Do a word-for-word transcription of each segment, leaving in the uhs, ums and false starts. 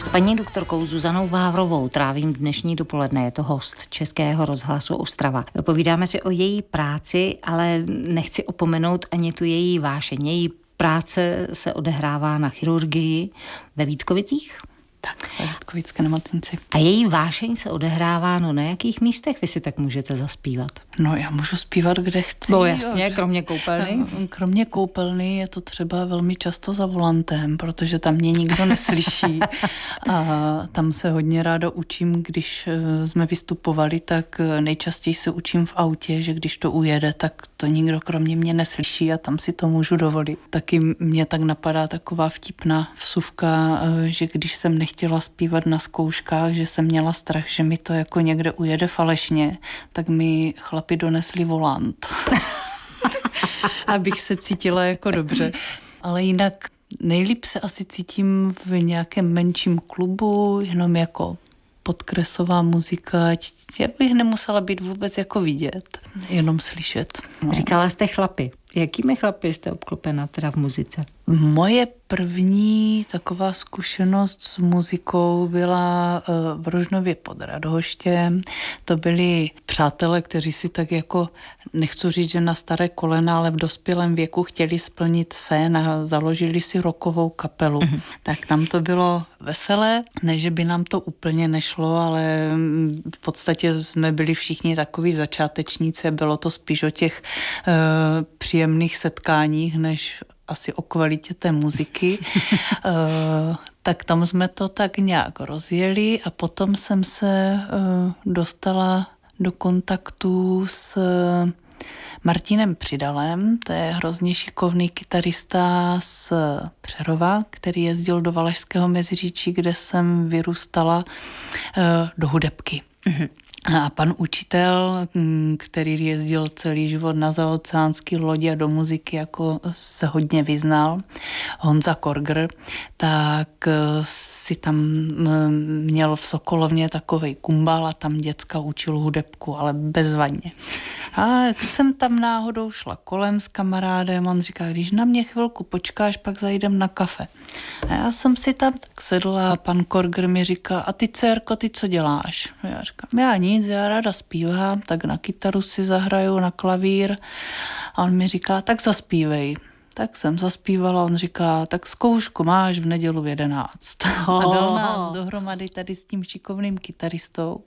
S paní doktorkou Zuzanou Vávrovou trávím dnešní dopoledne, je to host Českého rozhlasu Ostrava. Povídáme si o její práci, ale nechci opomenout ani tu její vášeň. Její práce se odehrává na chirurgii ve Vítkovicích. Tak, ve Vítkovické nemocnici. A její vášeň se odehrává, no na jakých místech vy si tak můžete zaspívat? No já můžu zpívat, kde chci. No jasně, kromě koupelny. Kromě koupelny je to třeba velmi často za volantem, protože tam mě nikdo neslyší. A tam se hodně ráda učím, když jsme vystupovali, tak nejčastěji se učím v autě, že když to ujede, tak to nikdo kromě mě neslyší a tam si to můžu dovolit. Taky mě tak napadá taková vtipná vsuvka, že když jsem nechtěla zpívat na zkouškách, že jsem měla strach, že mi to jako někde ujede falešně, tak mi chlapi donesli volant. Abych se cítila jako dobře. Ale jinak nejlíp se asi cítím v nějakém menším klubu, jenom jako podkresová muzika, já bych nemusela být vůbec jako vidět, jenom slyšet. No. Říkala jste chlapi. Jakými chlapy jste obklopena teda v muzice? Moje první taková zkušenost s muzikou byla v Rožnově pod Radhoštěm. To byli přátelé, kteří si tak jako, nechci říct, že na staré kolena, ale v dospělém věku chtěli splnit sen a založili si rockovou kapelu. Mm-hmm. Tak tam to bylo veselé, ne, že by nám to úplně nešlo, ale v podstatě jsme byli všichni takový začátečníci, bylo to spíš o těch uh, příjemných setkáních, než asi o kvalitě té muziky. uh, tak tam jsme to tak nějak rozjeli a potom jsem se uh, dostala do kontaktu s Martinem Přidalem, to je hrozně šikovný kytarista z Přerova, který jezdil do Valašského Meziříčí, kde jsem vyrůstala, uh, do hudebky. Mm-hmm. A pan učitel, který jezdil celý život na zaoceánský lodi a do muziky, jako se hodně vyznal, Honza Korger, tak si tam měl v Sokolovně takovej kumbal a tam děcka učil hudebku, ale bezvadně. A jak jsem tam náhodou šla kolem s kamarádem, on říká, když na mě chvilku počkáš, pak zajdem na kafe. A já jsem si tam tak sedla a pan Korger mi říká, a ty dcerko, ty co děláš? A já říkám, já nic, já ráda zpívám, tak na kytaru si zahraju, na klavír. A on mi říká, tak zaspívej. Tak jsem zaspívala, on říká, tak zkoušku máš v nedělu v jedenáct. A dal nás dohromady tady s tím šikovným kytaristou.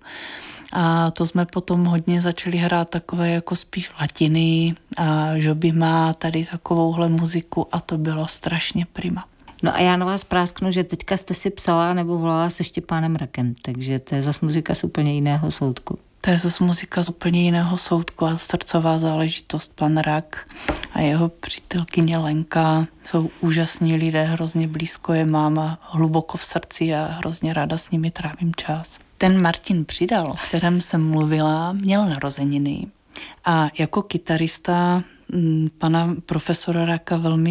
A to jsme potom hodně začali hrát takové jako spíš latiny a Žoby má tady takovouhle muziku a to bylo strašně prima. No a já na vás prásknu, že teďka jste si psala nebo volala se Štěpánem Rakem, takže to je zase muzika z úplně jiného soudku. To je zase muzika z úplně jiného soudku a srdcová záležitost. Pan Rak a jeho přítelkyně Lenka jsou úžasní lidé, hrozně blízko je máma, hluboko v srdci a hrozně ráda s nimi trávím čas. Ten Martin Přidal, o kterém jsem mluvila, měl narozeniny a jako kytarista pana profesora Raka velmi